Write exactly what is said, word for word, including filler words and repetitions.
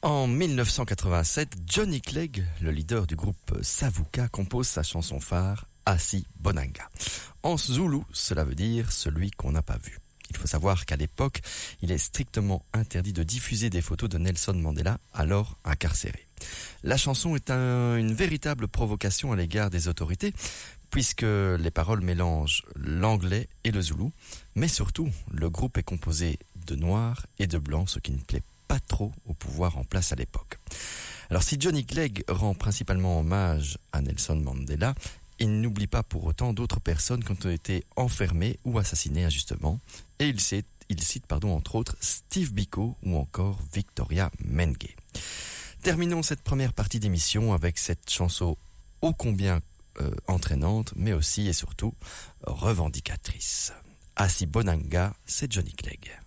En dix-neuf cent quatre-vingt-sept, Johnny Clegg, le leader du groupe Savuka, compose sa chanson phare Asi Bonanga. En zoulou, cela veut dire celui qu'on n'a pas vu. Il faut savoir qu'à l'époque, il est strictement interdit de diffuser des photos de Nelson Mandela, alors incarcéré. La chanson est un, une véritable provocation à l'égard des autorités, puisque les paroles mélangent l'anglais et le zoulou, mais surtout, le groupe est composé de noirs et de blancs, ce qui ne plaît pas trop au pouvoir en place à l'époque. Alors si Johnny Clegg rend principalement hommage à Nelson Mandela, il n'oublie pas pour autant d'autres personnes qui ont été enfermées ou assassinées injustement, et il cite, il cite pardon, entre autres Steve Biko ou encore Victoria Mengue. Terminons cette première partie d'émission avec cette chanson ô combien euh, entraînante, mais aussi et surtout revendicatrice. Asi Bonanga, c'est Johnny Clegg.